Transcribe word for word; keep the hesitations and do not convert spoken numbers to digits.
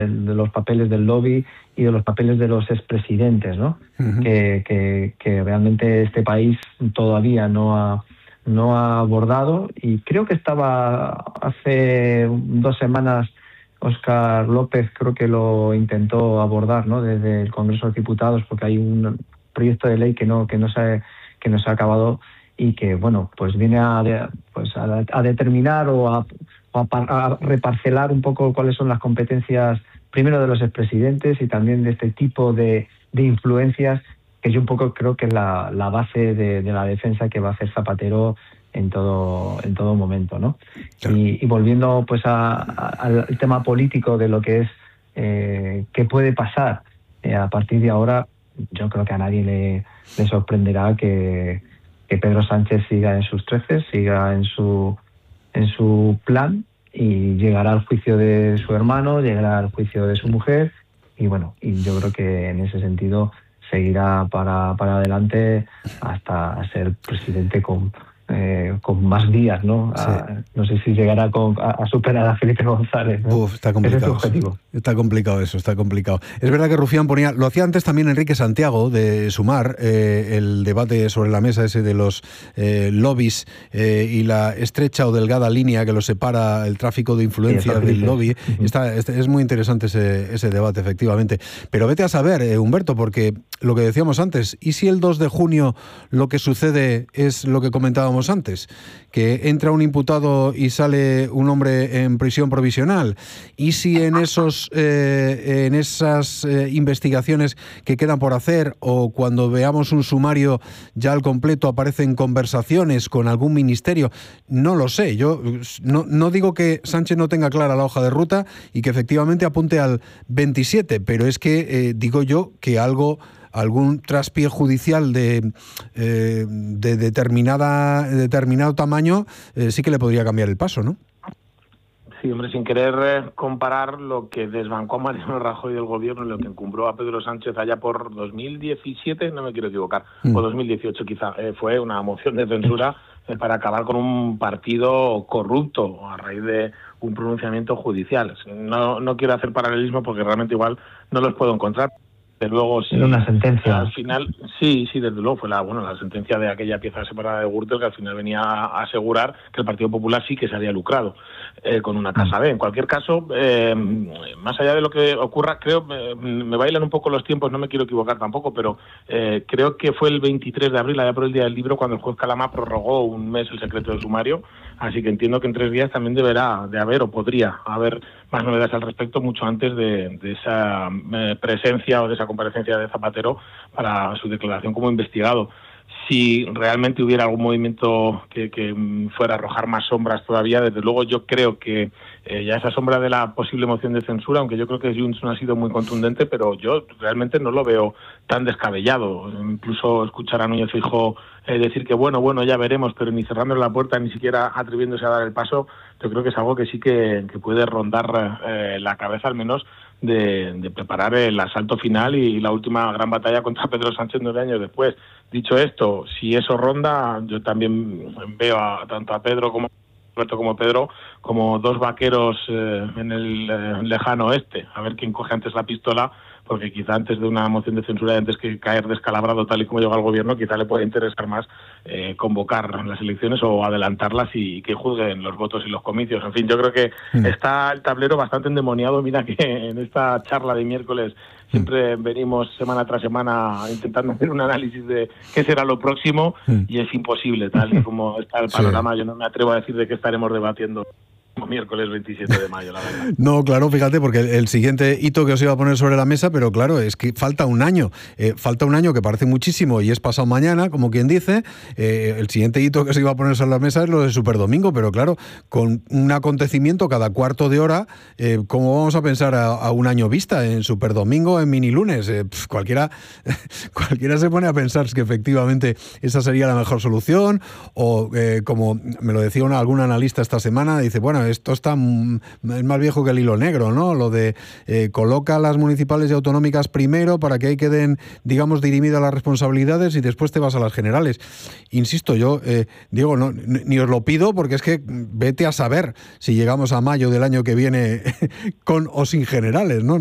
de los papeles del lobby y de los papeles de los expresidentes, ¿no? Uh-huh. que, que, que realmente este país todavía no ha, no ha abordado, y creo que estaba hace dos semanas Óscar López, creo que lo intentó abordar, ¿no? Desde el Congreso de Diputados, porque hay un proyecto de ley que no que no se ha, que no se ha acabado y que, bueno, pues viene a, pues a, a determinar o a, a, a reparcelar un poco cuáles son las competencias, primero de los expresidentes y también de este tipo de, de influencias, que yo un poco creo que es la, la base de, de la defensa que va a hacer Zapatero en todo en todo momento, ¿no? Claro. Y, y volviendo pues a, a, al tema político de lo que es eh, qué puede pasar eh, a partir de ahora, yo creo que a nadie le, le sorprenderá que, que Pedro Sánchez siga en sus treces, siga en su en su plan, y llegará al juicio de su hermano, llegará al juicio de su mujer, y bueno, y yo creo que en ese sentido seguirá para, para adelante hasta ser presidente con, eh, con más días, ¿no? Sí. A, no sé si llegará con, a, a superar a Felipe González, ¿no? Uf, está complicado. Ese es su objetivo. Está complicado eso, está complicado. Es verdad que Rufián ponía, lo hacía antes también Enrique Santiago de Sumar, eh, el debate sobre la mesa ese de los eh, lobbies eh, y la estrecha o delgada línea que los separa, el tráfico de influencia sí, del lobby. Uh-huh. Está, es, es muy interesante ese, ese debate, efectivamente. Pero vete a saber, eh, Humberto, porque lo que decíamos antes, ¿y si el dos de junio lo que sucede es lo que comentábamos antes? Que entra un imputado y sale un hombre en prisión provisional. ¿Y si en esos eh, en esas eh, investigaciones que quedan por hacer, o cuando veamos un sumario ya al completo, aparecen conversaciones con algún ministerio? No lo sé. Yo no, no digo que Sánchez no tenga clara la hoja de ruta y que efectivamente apunte al veintisiete, pero es que eh, digo yo que algo... algún traspié judicial de, eh, de determinada, determinado tamaño eh, sí que le podría cambiar el paso, ¿no? Sí, hombre, sin querer eh, comparar lo que desbancó a Mariano Rajoy del gobierno y lo que encumbró a Pedro Sánchez allá por dos mil diecisiete, no me quiero equivocar, mm. o dos mil dieciocho quizá, eh, fue una moción de censura eh, para acabar con un partido corrupto a raíz de un pronunciamiento judicial. No, no quiero hacer paralelismo porque realmente igual no los puedo encontrar. Desde luego, sí, era una sentencia. Al final, sí, sí, desde luego fue la bueno la sentencia de aquella pieza separada de Gürtel, que al final venía a asegurar que el Partido Popular sí que se había lucrado eh, con una casa B. En cualquier caso, eh, más allá de lo que ocurra, creo, eh, me bailan un poco los tiempos, no me quiero equivocar tampoco, pero eh, creo que fue el veintitrés de abril, allá por el Día del Libro, cuando el juez Calama prorrogó un mes el secreto del sumario, así que entiendo que en tres días también deberá de haber, o podría haber, más novedades al respecto mucho antes de, de esa eh, presencia o de esa comparecencia de Zapatero para su declaración como investigado. Si realmente hubiera algún movimiento que, que fuera a arrojar más sombras todavía, desde luego yo creo que eh, ya esa sombra de la posible moción de censura, aunque yo creo que Junts no ha sido muy contundente, pero yo realmente no lo veo tan descabellado. Incluso escuchar a Núñez Feijóo eh, decir que bueno, bueno, ya veremos, pero ni cerrando la puerta, ni siquiera atreviéndose a dar el paso, yo creo que es algo que sí que, que puede rondar eh, la cabeza, al menos de, de preparar el asalto final y, y la última gran batalla contra Pedro Sánchez nueve años después. Dicho esto, si eso ronda, yo también veo a, tanto a Pedro como Alberto como Pedro como dos vaqueros eh, en el eh, lejano oeste, a ver quién coge antes la pistola, porque quizá antes de una moción de censura, antes que caer descalabrado tal y como llega el gobierno, quizá le puede interesar más eh, convocar las elecciones o adelantarlas y que juzguen los votos y los comicios. En fin, yo creo que mm. está el tablero bastante endemoniado. Mira que en esta charla de miércoles siempre venimos semana tras semana intentando hacer un análisis de qué será lo próximo mm. y es imposible, tal y como está el panorama. Sí. Yo no me atrevo a decir de qué estaremos debatiendo miércoles veintisiete de mayo, la verdad. No, claro, fíjate, porque el, el siguiente hito que os iba a poner sobre la mesa, pero claro, es que falta un año. Eh, falta un año que parece muchísimo y es pasado mañana, como quien dice. Eh, el siguiente hito que se iba a poner sobre la mesa es lo de Superdomingo, pero claro, con un acontecimiento cada cuarto de hora, eh, ¿cómo vamos a pensar a, a un año vista en Superdomingo, en Minilunes? Eh, pf, cualquiera, cualquiera se pone a pensar que efectivamente esa sería la mejor solución, o eh, como me lo decía una, algún analista esta semana, dice, bueno, bueno, esto está es más viejo que el hilo negro, ¿no? Lo de eh, coloca las municipales y autonómicas primero para que ahí queden, digamos, dirimidas las responsabilidades y después te vas a las generales. Insisto, yo, eh, Diego, no, ni os lo pido porque es que vete a saber si llegamos a mayo del año que viene con o sin generales, ¿no?